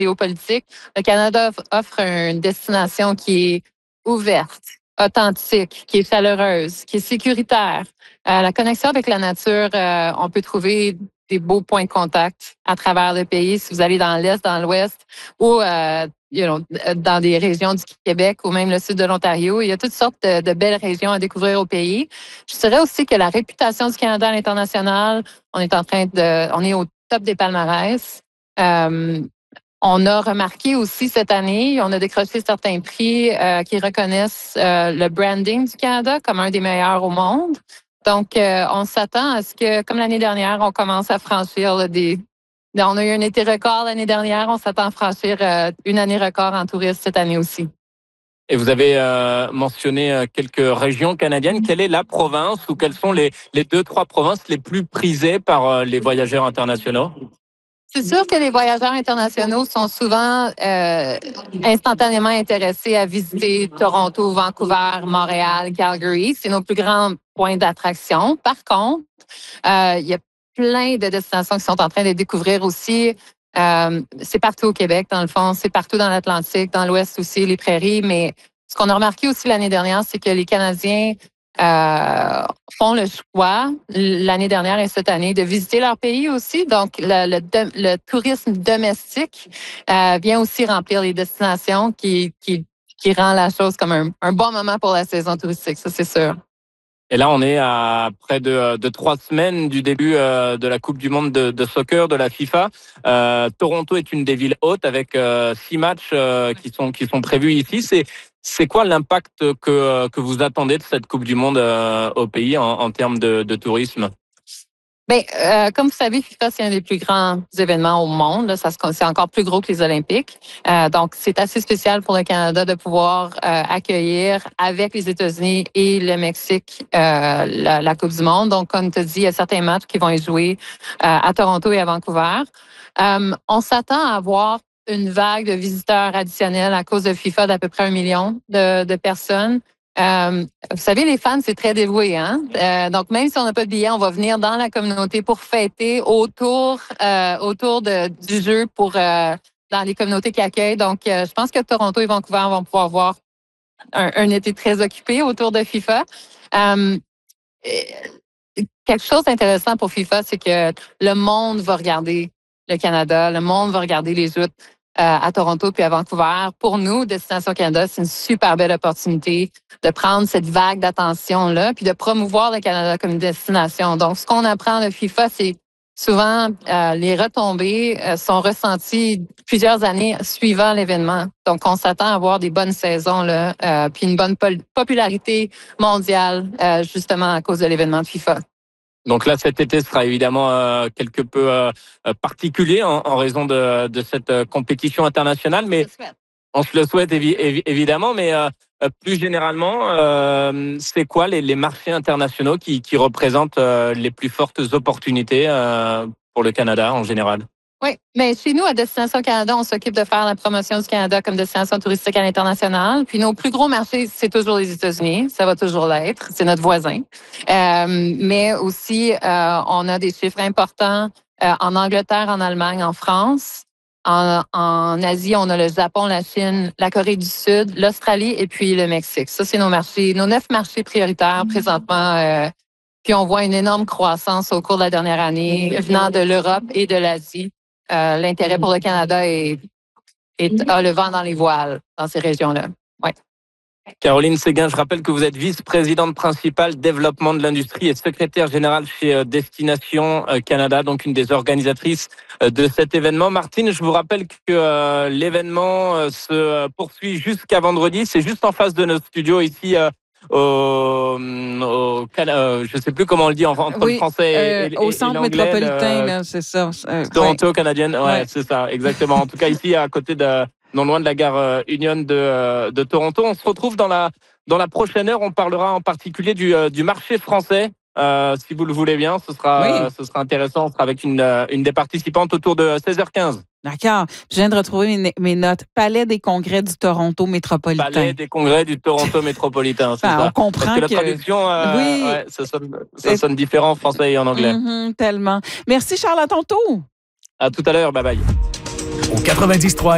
géopolitique, le Canada offre une destination qui est ouverte, authentique, qui est chaleureuse, qui est sécuritaire. La connexion avec la nature, on peut trouver des beaux points de contact à travers le pays. Si vous allez dans l'Est, dans l'Ouest ou dans des régions du Québec ou même le sud de l'Ontario, il y a toutes sortes de belles régions à découvrir au pays. Je dirais aussi que la réputation du Canada à l'international, on est au top des palmarès. On a remarqué aussi cette année, on a décroché certains prix qui reconnaissent le branding du Canada comme un des meilleurs au monde. Donc, on s'attend à ce que, comme l'année dernière, on commence à franchir on a eu un été record l'année dernière, on s'attend à franchir une année record en tourisme cette année aussi. Et vous avez mentionné quelques régions canadiennes. Quelle est la province ou quelles sont les 2-3 provinces les plus prisées par les voyageurs internationaux? C'est sûr que les voyageurs internationaux sont souvent instantanément intéressés à visiter Toronto, Vancouver, Montréal, Calgary. C'est nos plus grands points d'attraction. Par contre, il y a plein de destinations qui sont en train de découvrir aussi. C'est partout au Québec, dans le fond. C'est partout dans l'Atlantique, dans l'Ouest aussi, les prairies. Mais ce qu'on a remarqué aussi l'année dernière, c'est que les Canadiens font le choix l'année dernière et cette année de visiter leur pays aussi. Donc, le tourisme domestique vient aussi remplir les destinations qui rend la chose comme un bon moment pour la saison touristique, ça c'est sûr. Et là, on est à près de 3 semaines du début de la Coupe du Monde de soccer de la FIFA. Toronto est une des villes hôtes avec 6 matchs qui sont prévus ici. C'est quoi l'impact que vous attendez de cette Coupe du Monde au pays en termes de tourisme? Comme vous savez, FIFA, c'est un des plus grands événements au monde. Là, c'est encore plus gros que les Olympiques. Donc, c'est assez spécial pour le Canada de pouvoir accueillir avec les États-Unis et le Mexique la Coupe du Monde. Donc, comme tu as dit, il y a certains matchs qui vont être joués à Toronto et à Vancouver. On s'attend à avoir une vague de visiteurs additionnels à cause de FIFA d'à peu près 1 million de personnes. Vous savez, les fans, c'est très dévoué, hein? Donc, même si on n'a pas de billets, on va venir dans la communauté pour fêter autour du jeu dans les communautés qui accueillent. Donc, je pense que Toronto et Vancouver vont pouvoir voir un été très occupé autour de FIFA. Quelque chose d'intéressant pour FIFA, c'est que le monde va regarder le Canada, le monde va regarder les joutes à Toronto puis à Vancouver. Pour nous, Destination Canada, c'est une super belle opportunité de prendre cette vague d'attention-là puis de promouvoir le Canada comme destination. Donc, ce qu'on apprend de FIFA, c'est souvent les retombées sont ressenties plusieurs années suivant l'événement. Donc, on s'attend à avoir des bonnes saisons là, puis une bonne popularité mondiale justement à cause de l'événement de FIFA. Donc là, cet été sera évidemment quelque peu particulier en raison de cette compétition internationale, mais on se le souhaite évidemment, mais plus généralement, c'est quoi les marchés internationaux qui représentent les plus fortes opportunités pour le Canada en général? Oui, mais chez nous, à Destination Canada, on s'occupe de faire la promotion du Canada comme destination touristique à l'international. Puis nos plus gros marchés, c'est toujours les États-Unis. Ça va toujours l'être. C'est notre voisin. Mais aussi, on a des chiffres importants en Angleterre, en Allemagne, en France. En Asie, on a le Japon, la Chine, la Corée du Sud, l'Australie et puis le Mexique. Ça, c'est nos 9 marchés prioritaires présentement. Puis on voit une énorme croissance au cours de la dernière année venant de l'Europe et de l'Asie. L'intérêt pour le Canada a le vent dans les voiles dans ces régions-là. Ouais. Caroline Séguin, je rappelle que vous êtes vice-présidente principale développement de l'industrie et secrétaire générale chez Destination Canada, donc une des organisatrices de cet événement. Martine, je vous rappelle que l'événement se poursuit jusqu'à vendredi. C'est juste en face de notre studio ici je ne sais plus comment on le dit entre le français et au centre métropolitain, là, c'est ça. Toronto canadienne, ouais, c'est ça, exactement. En tout cas, ici, à côté non loin de la gare Union de Toronto. On se retrouve dans la prochaine heure. On parlera en particulier du marché français. Si vous le voulez bien, ce sera intéressant. On sera avec une des participantes autour de 16h15. D'accord. Je viens de retrouver mes notes. Palais des congrès du Toronto métropolitain. Palais des congrès du Toronto métropolitain, c'est ça. On comprend parce que la traduction, ça sonne différent en français et en anglais. Tellement. Merci Charles, à tantôt. À tout à l'heure, bye bye. Au 93.